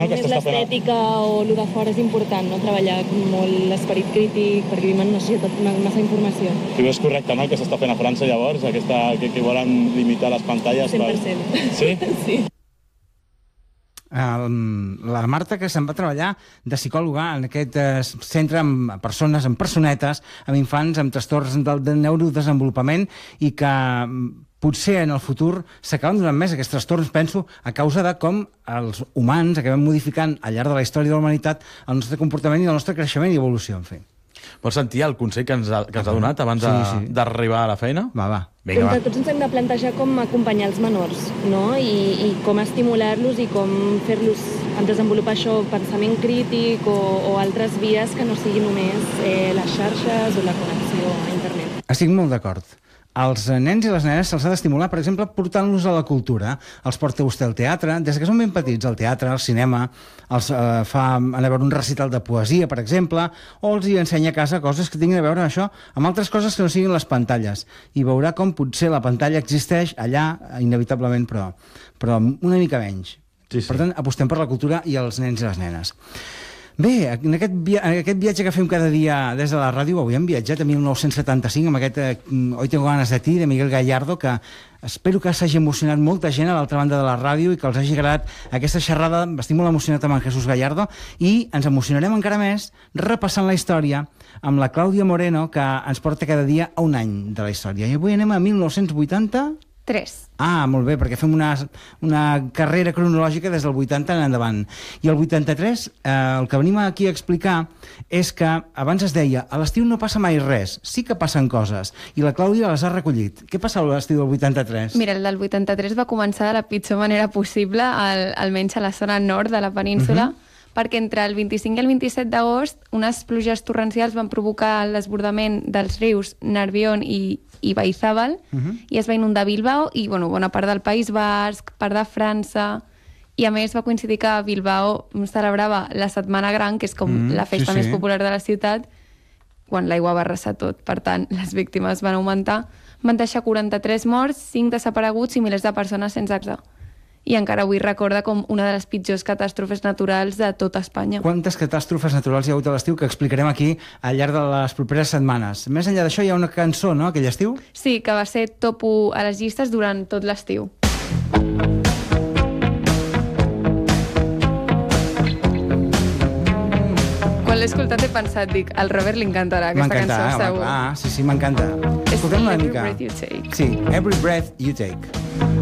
Només l'estètica o el de fora és important, no? Treballar molt l'esperit crític, perquè vivim en una societat amb massa informació. Tu és correcte, no?, el que s'està fent a França, llavors, que volen limitar les pantalles... 100%. Sí? Sí. La Marta, que se'n va treballar de psicòloga en aquest centre amb persones, amb personetes, amb infants, amb trastorns del neurodesenvolupament i que potser en el futur s'acaben donant més aquests trastorns, penso, a causa de com els humans acabem modificant al llarg de la història de la humanitat el nostre comportament i el nostre creixement i evolució, en fi. Vols sentir el consell que ens ha donat abans d'arribar a la feina? Va. Vinga, va. Tots ens hem de plantejar com acompanyar els menors, no? I com estimular-los i com fer-los desenvolupar això, pensament crític o altres vies que no siguin només les xarxes o la connexió a internet. Estic molt d'acord. Als nens i les nenes se'ls ha d'estimular, per exemple, portant-los a la cultura. Els porta vostè al teatre, des que són ben petits, al teatre, al cinema, els fa anar a veure un recital de poesia, per exemple, o els hi ensenya a casa coses que tinguin a veure amb això, amb altres coses que no siguin les pantalles. I veurà com potser la pantalla existeix allà, inevitablement, però una mica menys. Sí. Per tant, apostem per la cultura i els nens i les nenes. Bé, en aquest viatge que fem cada dia des de la ràdio, avui hem viatjat a 1975 amb aquest Hoy tengo ganas de ti, de Miguel Gallardo, que espero que s'hagi emocionat molta gent a l'altra banda de la ràdio i que els hagi agradat aquesta xerrada. Estic molt emocionat amb en Jesús Gallardo i ens emocionarem encara més repassant la història amb la Clàudia Moreno, que ens porta cada dia a un any de la història. I avui anem a 1983. Molt bé, perquè fem una carrera cronològica des del 80 en endavant. I el 83, el que venim aquí a explicar és que abans es deia a l'estiu no passa mai res, sí que passen coses, i la Clàudia les ha recollit. Què passava a l'estiu del 83? Mira, el del 83 va començar de la pitjor manera possible, almenys a la zona nord de la península, perquè entre el 25 i el 27 d'agost unes pluges torrencials van provocar el desbordament dels rius Nerbion i Baizabal, i es va inundar Bilbao i bona part del País Basc, part de França, i a més va coincidir que Bilbao celebrava la Setmana Gran, que és com la festa més popular de la ciutat, quan l'aigua va arrasar tot. Per tant, les víctimes van augmentar, van deixar 43 morts, 5 desapareguts i milers de persones sense casa. I encara avui recorda com una de les pitjors catàstrofes naturals de tota Espanya. Quantes catàstrofes naturals hi ha hagut a l'estiu que explicarem aquí al llarg de les properes setmanes. Més enllà d'això hi ha una cançó, no?, aquell estiu? Sí, que va ser top 1 a les llistes durant tot l'estiu. Quan l'he escoltat he pensat, dic, al Robert li encantarà aquesta cançó, segur. Sí, m'encanta. Escoltem una mica. Every Breath You Take. Sí, Every Breath You Take.